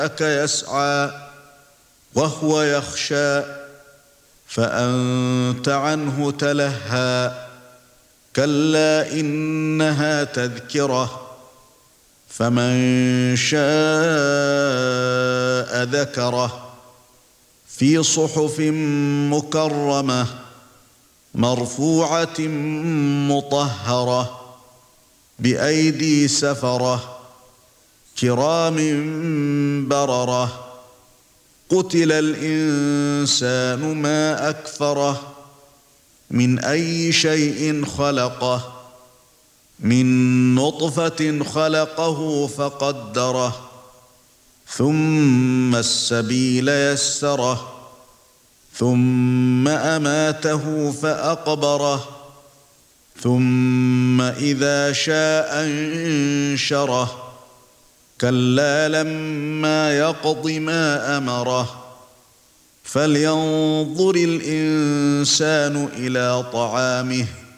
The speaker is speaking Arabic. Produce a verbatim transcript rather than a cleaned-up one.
جاءك يسعى وهو يخشى فأنت عنه تلهى كلا إنها تذكرة فمن شاء ذكره في صحف مكرمة مرفوعة مطهرة بأيدي سفرة كرام بررة قتل الإنسان ما أكفره من أي شيء خلقه من نطفة خلقه فقدره ثم السبيل يسره ثم أماته فأقبره ثم إذا شاء انشره كلا لما يقض ما أمره فلينظر الإنسان إلى طعامه